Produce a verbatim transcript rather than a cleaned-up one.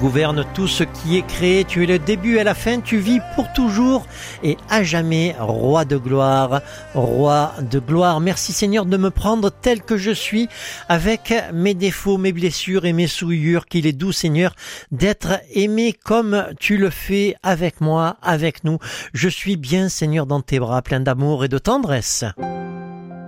gouvernes tout ce qui est créé. Tu es le début et la fin, tu vis pour toujours et à jamais, roi de gloire, roi de gloire. Merci Seigneur de me prendre tel que je suis, avec mes défauts, mes blessures et mes souillures. Qu'il est doux Seigneur d'être aimé comme tu le fais avec moi, avec nous. Je suis bien Seigneur dans tes bras, plein d'amour et de tendresse.